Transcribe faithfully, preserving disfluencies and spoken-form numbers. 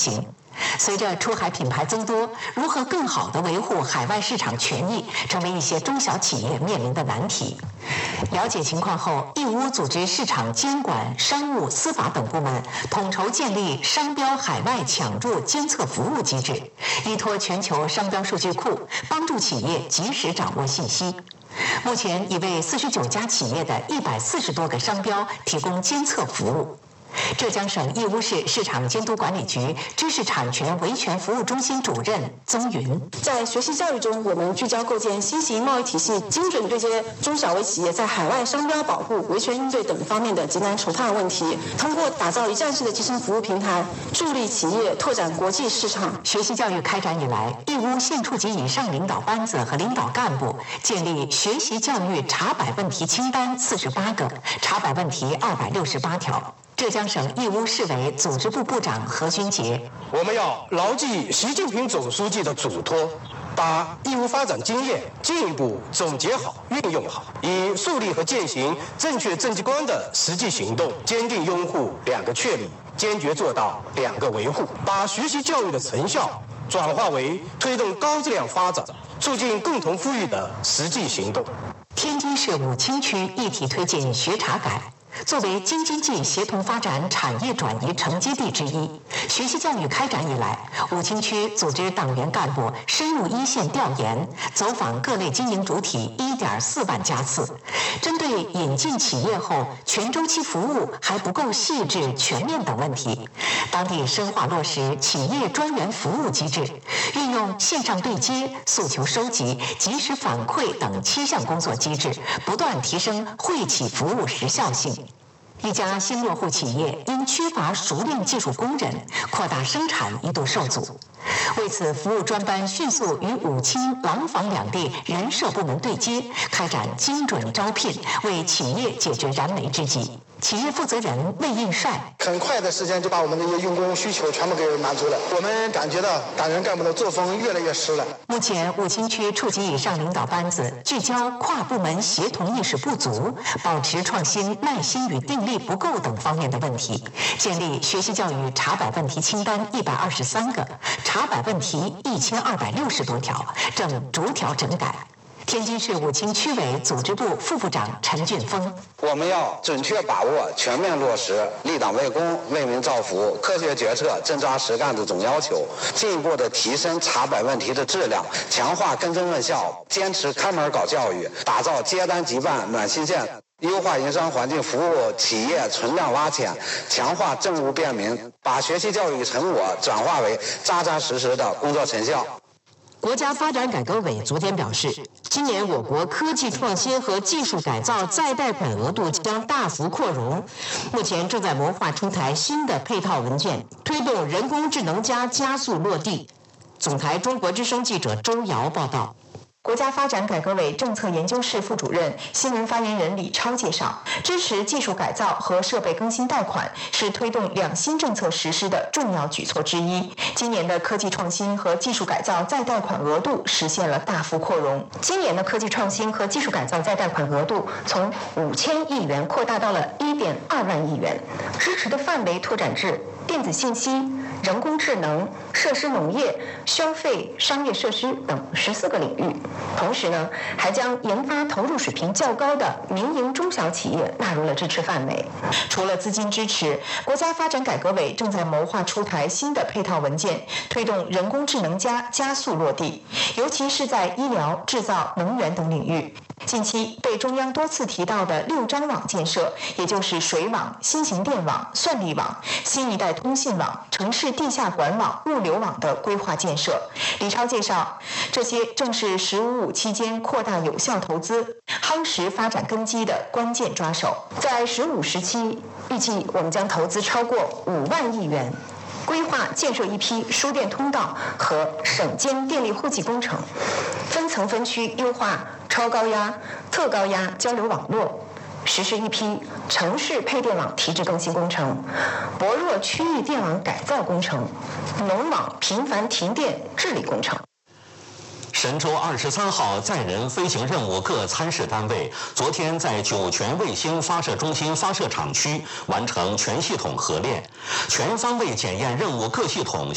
行。随着出海品牌增多，如何更好地维护海外市场权益，成为一些中小企业面临的难题。了解情况后，义乌组织市场监管、商务、司法等部门，统筹建立商标海外抢注监测服务机制，依托全球商标数据库，帮助企业及时掌握信息。目前已为四十九家企业的一百四十多个商标提供监测服务。浙江省义乌市市场监督管理局知识产权维权服务中心主任曾云， 在学习教育中，我们聚焦构建新型贸易体系，精准对接中小微企业在海外商标保护、维权应对等方面的急难愁盼问题，通过打造一站式的集成服务平台，助力企业拓展国际市场。 学习教育开展以来，义乌县处级以上领导班子和领导干部建立学习教育查摆问题清单四十八个，查摆问题二百六十八条。浙江省义乌市委组织部部长何军杰， 我们要牢记习近平总书记的嘱托，把义乌发展经验进一步总结好、运用好，以树立和践行正确政绩观的实际行动，坚定拥护两个确立，坚决做到两个维护，把学习教育的成效转化为推动高质量发展、促进共同富裕的实际行动。 天津市武清区一体推进学查改。作为京津冀协同发展产业转移承接地之一，学习教育开展以来，武清区组织党员干部深入一线调研，走访各类经营主体一点四万家次。针对引进企业后全周期服务还不够细致全面等问题，当地深化落实企业专员服务机制，运用线上对接、诉求收集、及时反馈等七项工作机制，不断提升惠企服务时效性。一家新落户企业因缺乏熟练技术工人，扩大生产一度受阻。为此，服务专班迅速与武清、廊坊两地人社部门对接，开展精准招聘，为企业解决燃眉之急。企业负责人魏应帅， 很快的时间就把我们的一些用工需求全部给满足了。我们感觉到党员干部的作风越来越实了。 目前，武清区处级以上领导班子聚焦跨部门协同意识不足、保持创新耐心与定力不够等方面的问题，建立学习教育查摆问题清单一百二十三个，查摆问题一千二百六十多条，正逐条整改。天津市武清区委组织部副部长陈俊峰， 我们要准确把握、全面落实立党为公、为民造福、科学决策、真抓实干的总要求，进一步的提升查摆问题的质量，强化根深问效，坚持开门搞教育，打造接单即办暖心县，优化营商环境，服务企业存量挖潜，强化政务便民，把学习教育成果转化为扎扎实实的工作成效。 国家发展改革委昨天表示，今年我国科技创新和技术改造再贷款额度将大幅扩容，目前正在谋划出台新的配套文件，推动人工智能加加速落地。总台中国之声记者周瑶报道。 国家发展改革委政策研究室副主任、新闻发言人李超介绍，支持技术改造和设备更新贷款是推动两新政策实施的重要举措之一。今年的科技创新和技术改造再贷款额度实现了大幅扩容。今年的科技创新和技术改造再贷款额度从五千亿元扩大到了一点二万亿元，支持的范围拓展至电子信息、人工智能、设施农业、消费、商业设施等十四个领域。同时呢，还将研发投入水平较高的民营中小企业纳入了支持范围。除了资金支持，国家发展改革委正在谋划出台新的配套文件，推动人工智能加加速落地，尤其是在医疗、制造、能源等领域。近期被中央多次提到的六张网建设，也就是水网、新型电网、算力网、新一代通信网、城市地下管网、物流网的规划建设。李超介绍，这些正是“十五五”期间扩大有效投资、夯实发展根基的关键抓手。在“十五”时期，预计我们将投资超过五万亿元，规划建设一批输电通道和省间电力户籍工程，分层分区优化超高压、特高压交流网络，实施一批城市配电网提质更新工程、薄弱区域电网改造工程、农网频繁停电治理工程。 神舟二十三号载人飞行任务各参试单位昨天在酒泉卫星发射中心发射场区完成全系统核练，全方位检验任务各系统